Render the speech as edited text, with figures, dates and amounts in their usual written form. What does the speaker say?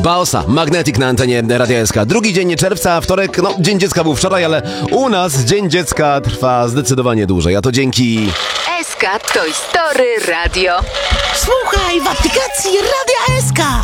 Baosa, Magnetic na antenie Radia SK. Drugi dzień czerwca, wtorek, Dzień Dziecka był wczoraj, ale u nas Dzień Dziecka trwa zdecydowanie dłużej, a to dzięki... SK Toy Story Radio. Słuchaj w aplikacji Radia SK.